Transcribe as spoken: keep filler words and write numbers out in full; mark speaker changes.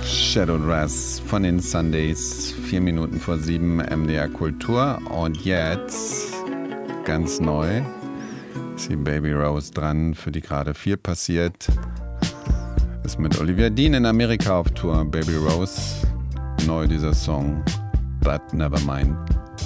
Speaker 1: Shadow Dress von den Sundays, vier Minuten vor sieben, M D R Kultur. Und jetzt, ganz neu, ist die Baby Rose dran, für die gerade viel passiert. Ist mit Olivia Dean in Amerika auf Tour. Baby Rose, neu dieser Song, But Never Mind.